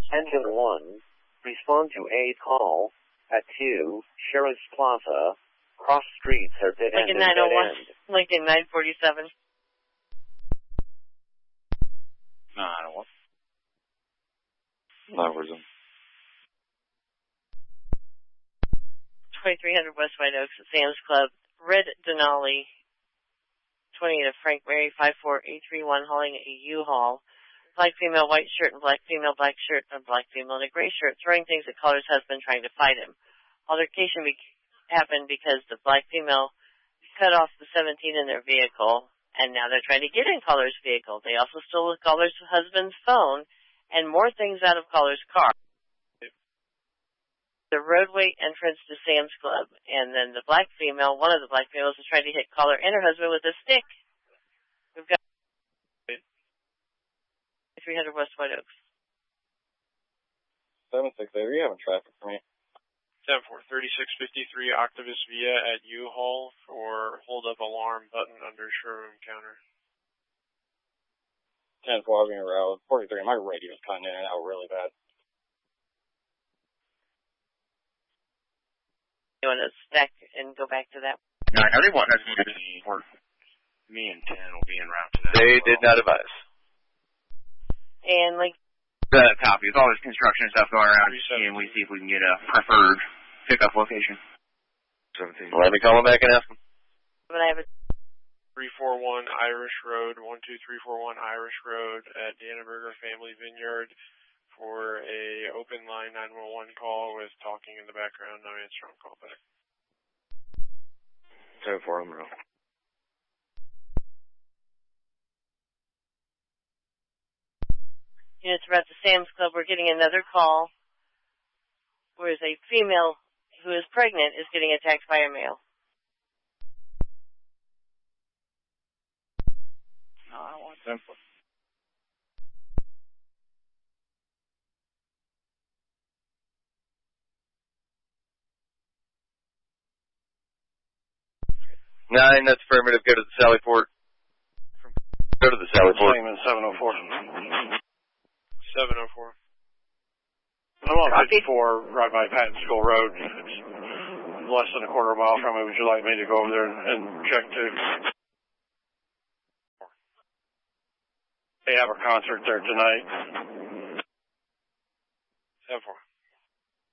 Engine 1, respond to a call at 2, Sheriff's Plaza. Cross streets are dead end and dead end. Lincoln 947. 901. 947. 2300 West White Oaks at Sam's Club. Red Denali, 28 of Frank Mary, 54831, hauling a U-Haul. Black female, white shirt, and black female, black shirt, and black female in a gray shirt, throwing things at caller's husband, trying to fight him. Altercation happened because the black female cut off the 17 in their vehicle, and now they're trying to get in caller's vehicle. They also stole the caller's husband's phone and more things out of caller's car. The roadway entrance to Sam's Club, and then the black female, one of the black females, is trying to hit caller and her husband with a stick. We've got 300 West White Oaks. 768, are you having traffic for me? 10-4, 3653 Octavis Via at U-Haul for hold-up alarm button under showroom counter. 10-4, I'll be in route 43. My radio's cutting in and out really bad. You want to stack and go back to that? No, they want us to me and 10 will be en route to that. They did not advise. And like the copy. With all this construction stuff going around, and we see if we can get a preferred pickup location. 17. Let me call them back and ask them. But I have a 341 Irish Road, 12341 Irish Road at Dannenberger Family Vineyard for a open line 911 call with talking in the background. No answer on call back. 10-4, I'm real. units are at the Sam's Club. We're getting another call where a female who is pregnant is getting attacked by a male. No, I don't want them. Nine, that's affirmative. Go to the Sally Port. Go to the Sally Port. 704. 704. I'm on 54, right by Patton School Road. It's less than a quarter mile from it. Would you like me to go over there and check too? They have a concert there tonight. 7-4.